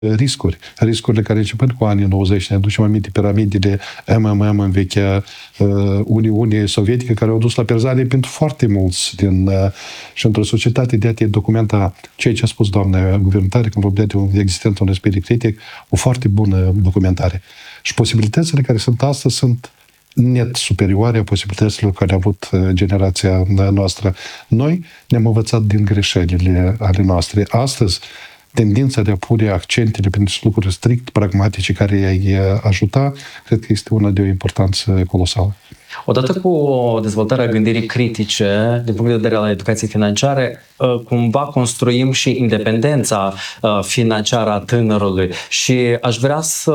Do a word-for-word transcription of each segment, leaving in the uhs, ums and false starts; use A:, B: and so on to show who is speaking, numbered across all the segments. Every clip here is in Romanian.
A: riscuri. Riscurile care începând cu anii nouăzeci, ne aducem aminte piramidele M M M în vechea uh, Uniune Sovietică, care au dus la pierzare pentru foarte mulți din, uh, și într-o societate de a te documenta ceea ce a spus doamna guvernatoare, când vorbea de existența unui spirit critic, o foarte bună documentare. Și posibilitățile care sunt astăzi sunt net superioare a posibilităților care a avut generația noastră. Noi ne-am învățat din greșelile ale noastre. Astăzi, tendința de a pune accentele pentru lucruri strict pragmatice care i-ai ajuta, cred că este una de o importanță colosală.
B: Odată cu dezvoltarea gândirii critice, din punct de vedere al educației financiare, cumva construim și independența financiară a tânărului și aș vrea să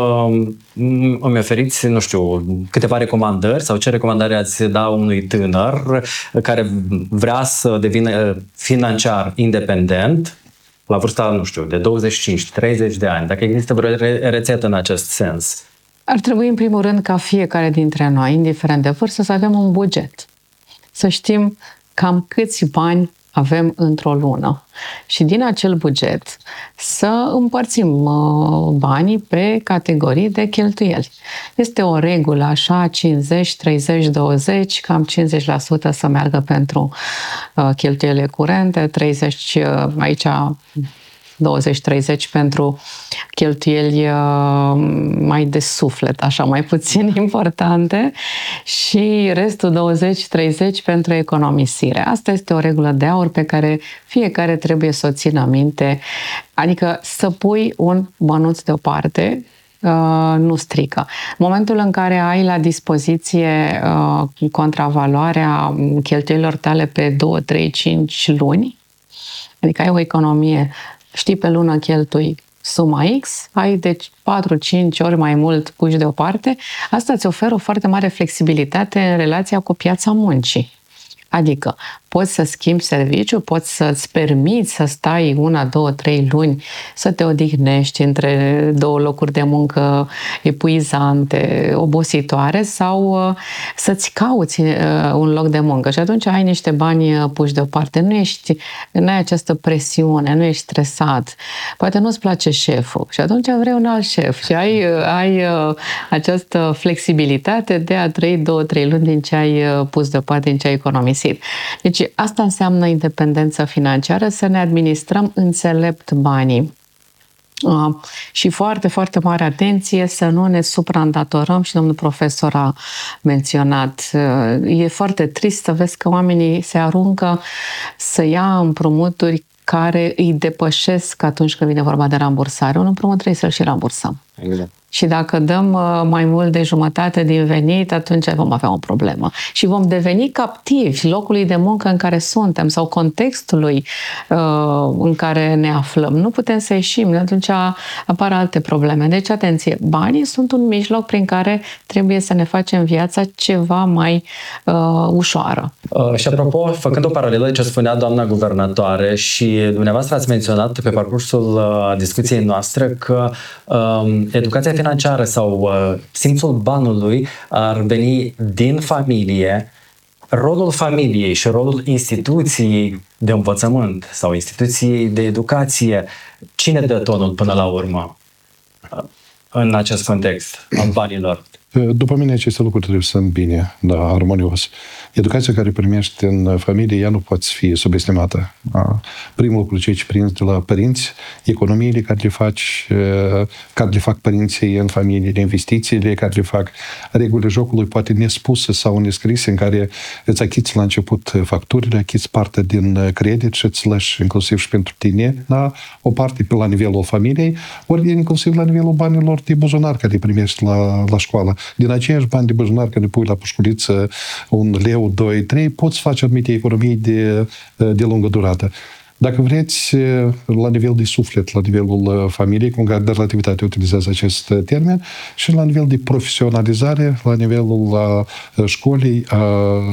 B: îmi oferiți, nu știu, câteva recomandări sau ce recomandări ați da unui tânăr care vrea să devină financiar independent la vârsta, nu știu, de douăzeci și cinci treizeci de ani, dacă există vreo rețetă în acest sens.
C: Ar trebui, în primul rând, ca fiecare dintre noi, indiferent de vârstă, să avem un buget. Să știm cam câți bani avem într-o lună. Și din acel buget să împărțim banii pe categorii de cheltuieli. Este o regulă așa, cincizeci, treizeci, douăzeci, cam cincizeci la sută să meargă pentru cheltuielile curente, treizeci aici douăzeci treizeci pentru cheltuieli mai de suflet, așa, mai puțin importante, și restul douăzeci treizeci pentru economisire. Asta este o regulă de aur pe care fiecare trebuie să o țină minte, adică să pui un bănuț deoparte, Uh, nu strică. În momentul în care ai la dispoziție uh, contravaloarea cheltuielilor tale pe două, trei, cinci luni, adică ai o economie, știi, pe lună cheltui suma X, ai de patru cinci ori mai mult puși deoparte, asta îți oferă o foarte mare flexibilitate în relația cu piața muncii. Adică poți să schimbi serviciu, poți să-ți permiți să stai una, două, trei luni, să te odihnești între două locuri de muncă epuizante, obositoare, sau să-ți cauți un loc de muncă și atunci ai niște bani puși deoparte. Nu ești, nu ai această presiune, nu ești stresat. Poate nu-ți place șeful și atunci vrei un alt șef și ai, ai această flexibilitate de a trăi două, trei luni din ce ai pus deoparte, din ce ai economisit. Deci asta înseamnă independență financiară, să ne administrăm înțelept banii. Uh, și foarte, foarte mare atenție să nu ne supraîndatorăm, și domnul profesor a menționat. Uh, e foarte trist să vezi că oamenii se aruncă să ia împrumuturi care îi depășesc atunci când vine vorba de rambursare. Un împrumut trebuie să-l și rambursăm.
B: Exact.
C: Și dacă dăm mai mult de jumătate din venit, atunci vom avea o problemă. Și vom deveni captivi locului de muncă în care suntem sau contextului uh, în care ne aflăm. Nu putem să ieșim, atunci apar alte probleme. Deci, atenție, banii sunt un mijloc prin care trebuie să ne facem viața ceva mai uh, ușoară.
B: Uh, și apropo, făcând o paralelă ce spunea doamna guvernatoare și dumneavoastră ați menționat pe parcursul uh, discuției noastre că uh, educația financiară sau uh, simțul banului ar veni din familie, rolul familiei și rolul instituției de învățământ sau instituției de educație, cine dă tonul până la urmă uh, în acest context al banilor?
A: După mine, aceste lucruri trebuie să îmbine, da, armonios. Educația care primești în familie, ea nu poate fi subestimată. Primul lucru, ceea ce prinzi de la părinți, economiile care le faci, care le fac părinții în familie, investițiile care le fac, regulile jocului poate nespuse sau nescrise, în care îți achiți la început facturile, achiți parte din credit și îți lași inclusiv și pentru tine, da? O parte pe la nivelul familiei, ori inclusiv la nivelul banilor de buzunar care primești la, la școală. Din aceiași bani de buzunar care pui la pușculiță un leu, doi, trei, poți face anumite economii de, de lungă durată. Dacă vreți, la nivel de suflet, la nivelul familiei, cum de relativitate utilizează acest termen, și la nivel de profesionalizare, la nivelul școlii, a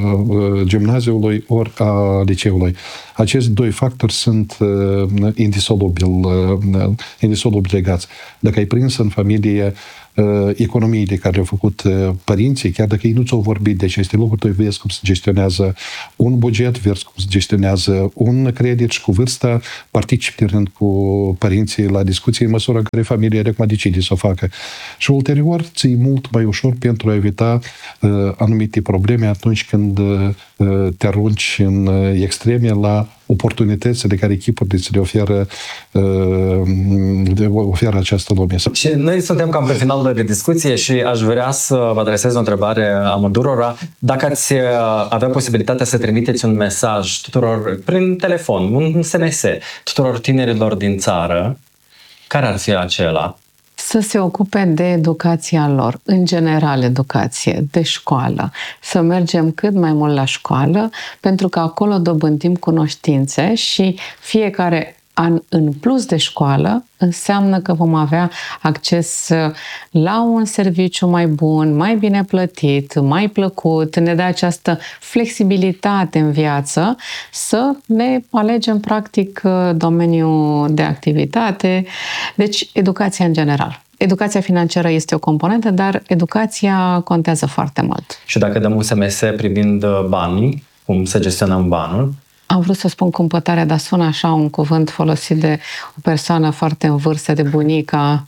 A: gimnaziului ori a liceului. Acești doi factori sunt indisolubil, indisolubil legați. Dacă ai prins în familie economiile care le-au făcut părinții, chiar dacă ei nu ți-au vorbit de aceste lucruri, tu vezi cum se gestionează un buget, vezi cum se gestionează un credit și cu vârsta participi rând cu părinții la discuții în măsura în care familia de acum decide să o facă. Și ulterior ți-e mult mai ușor pentru a evita uh, anumite probleme atunci când uh, te arunci în uh, extreme la oportunitățile care echipurile ți le oferă, uh, oferă această lume.
B: Și noi suntem cam pe final de discuție și aș vrea să vă adresez o întrebare amândurora. Dacă ați avea posibilitatea să trimiteți un mesaj tuturor, prin telefon, un S M S, tuturor tinerilor din țară, care ar fi acela?
C: Să se ocupe de educația lor, în general educație, de școală. Să mergem cât mai mult la școală, pentru că acolo dobândim cunoștințe și fiecare an în plus de școală înseamnă că vom avea acces la un serviciu mai bun, mai bine plătit, mai plăcut, ne dă această flexibilitate în viață să ne alegem practic domeniul de activitate. Deci educația în general. Educația financiară este o componentă, dar educația contează foarte mult.
B: Și dacă dăm un S M S privind banii, cum să gestionăm banul?
C: Am vrut să spun cumpătarea, dar sună așa un cuvânt folosit de o persoană foarte în vârstă, de bunica.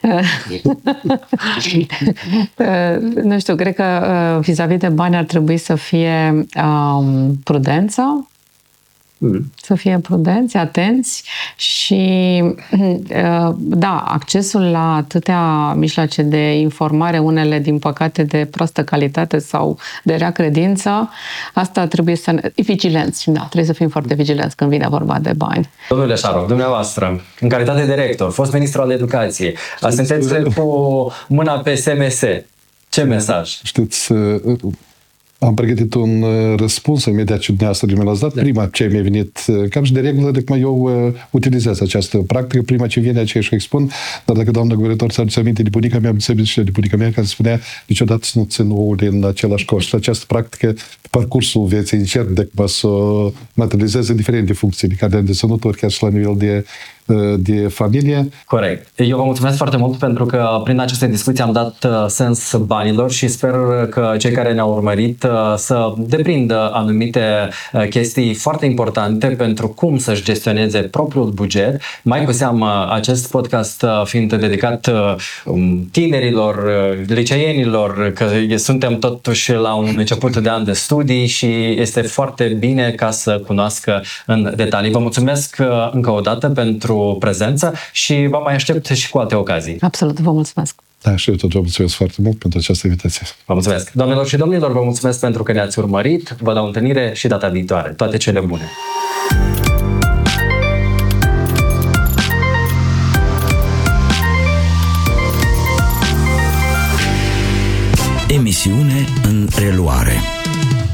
C: Nu știu, cred că vis-a-vis de bani ar trebui să fie um, prudență, Mm. să fie prudenți, atenți și da, accesul la atâtea mijloace de informare, unele din păcate de proastă calitate sau de rea credință, asta trebuie să ne... vigilenți, da, trebuie să fim foarte vigilenți când vine vorba de bani.
B: Domnule Șarov, dumneavoastră, în calitate de rector, fost ministru al educației, sunteți cu mâna pe S M S. Ce mesaj?
A: Știți, am pregătit un răspuns imediat ce dumneavoastră mi l-ați dat. Da. Prima ce mi-a venit, cam și de regulă, de cum eu uh, utilizez această practică, prima ce vine aceea și o expun, dar dacă doamna guvernator ți-a adus aminte de bunica mea, am înțeles și de bunica mea, care spunea niciodată să nu țin ouăle în același coș. Și această practică, pe parcursul vieții, încerc de cum să o materializez în diferite funcții, de care de sănători, chiar și la nivel de de familie.
B: Corect. Eu vă mulțumesc foarte mult pentru că prin aceste discuții am dat sens banilor și sper că cei care ne-au urmărit să deprindă anumite chestii foarte importante pentru cum să-și gestioneze propriul buget, mai cu seamă acest podcast fiind dedicat tinerilor, liceienilor, că suntem totuși la un început de an de studii și este foarte bine ca să cunoască în detalii. Vă mulțumesc încă o dată pentru prezență și vă mai aștept și cu alte ocazii.
C: Absolut, vă mulțumesc.
A: Da, și eu tot vă mulțumesc foarte mult pentru această invitație.
B: Vă mulțumesc. Doamnelor și domnilor, vă mulțumesc pentru că ne-ați urmărit. Vă dau întâlnire și data viitoare. Toate cele bune!
D: Emisiune în reluare.